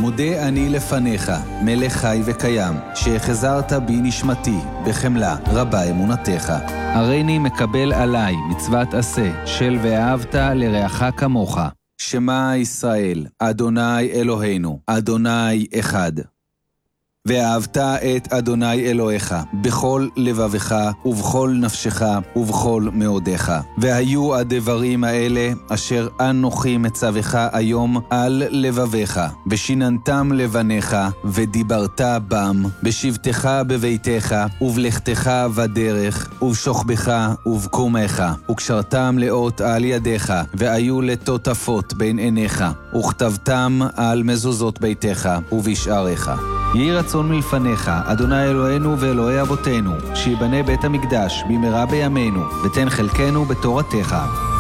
מודה אני לפניך, מלך חי וקיים, שהחזרת בי נשמתי, בחמלה רבה אמונתך. הריני מקבל עליי מצוות עשה, של ואהבת לרעך כמוך. שמע ישראל, אדוני אלוהינו, אדוני אחד. ואהבת את אדוני אלוהיך בכל לבבך ובכל נפשך ובכל מאודיך. והיו הדברים האלה אשר אנוכי מצווך היום על לבביך, ושיננתם לבניך, ודיברת בם, בשבתך בביתך, ובלכתך בדרך, ובשוכבך ובקומך, וקשרתם לאות על ידיך, והיו לטוטפות בין עיניך, וכתבתם על מזוזות ביתך ובשעריך. יהי רצון מלפניך, אדוני אלוהינו ואלוהי אבותינו, שיבנה בית המקדש במהרה בימינו, ותן חלקנו בתורתך.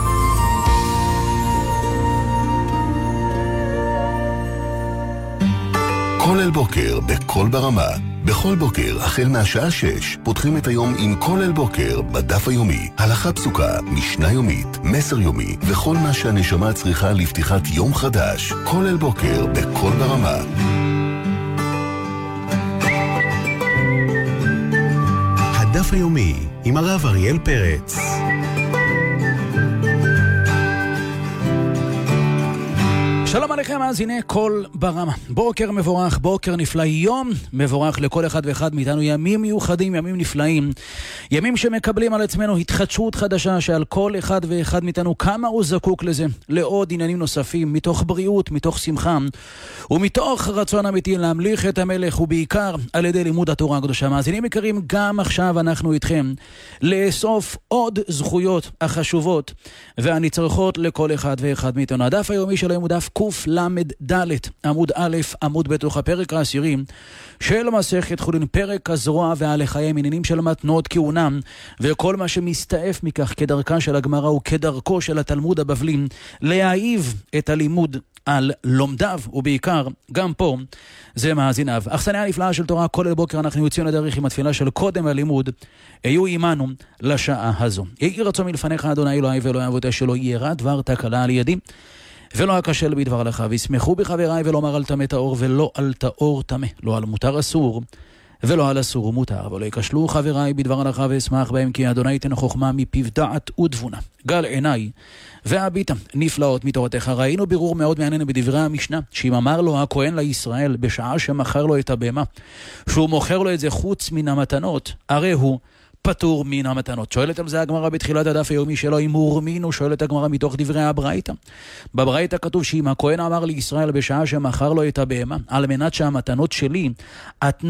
כל אל בוקר בכל ברמה. בכל בוקר, החל מהשעה 6, פותחים את היום עם כל אל בוקר בדף היומי. הלכה פסוקה, משנה יומית, מסר יומי, וכל מה שהנשמה צריכה לפתיחת יום חדש. כל אל בוקר בכל ברמה. הדף היומי עם הרב אריאל פרץ. שלום עליכם, אז הנה כל ברמה. בוקר מבורך, בוקר נפלא, יום מבורך לכל אחד ואחד מאיתנו. ימים מיוחדים, ימים נפלאים, ימים שמקבלים על עצמנו התחדשות חדשה, שעל כל אחד ואחד מאיתנו כמה הוא זקוק לזה, לעוד עניינים נוספים, מתוך בריאות, מתוך שמחה ומתוך רצון אמיתי להמליך את המלך, ובעיקר על ידי לימוד התורה הקדושה. מאזינים יקרים, גם עכשיו אנחנו איתכם לאסוף עוד זכויות החשובות והנצרכות לכל אחד ואחד מאיתנו. הדף היומי של היום הוא דף קל"ד, עמוד א', עמוד בתוך הפרק העשירי של מסכת חולין, פרק הזרוע והלחיים, עניינים של מתנות כהונה וכל מה שמסתעף מכך, כדרכה של הגמרא וכדרכו של התלמוד הבבלי, להאיב את הלימוד על לומדיו, ובעיקר גם פה זה מאזיניו. אכסניה נפלאה של תורה, כל בוקר אנחנו יוצאים לדרך עם התפילה של קודם הלימוד, היו עמנו לשעה הזו. יהי רצון מלפניך, אדוני אלוהי ואלוהי אבותיי, שלא ירא דבר תקלה על ידי ולא אכשל בדבר הלכה, וישמחו בחבריי ולומר על טמא טהור ולא על טהור טמא, לא על מותר אסור ולא על אסור מותר, ולא יכשלו חבריי בדבר הלכה ואשמח בהם, כי אדוני ייתן חוכמה מפיו דעת ותבונה. גל עיניי והביטה נפלאות מתורתך. ראינו בירור מאוד מעניין בדברי המשנה, שאם אמר לו הכהן לישראל בשעה שמכר לו את הבהמה, שהוא מוכר לו את זה חוץ מן המתנות, הרי הוא פטור מן המתנות. שואלת על זה הגמרא בתחילת הדף היומי שלו, אם הוא רמינו, שואלת הגמרא מתוך דברי הברייתא. בברייתא כתוב שאם הכהן אמר לישראל בשעה שמכר לו את הבהמה, על מנת שהמתנות שלי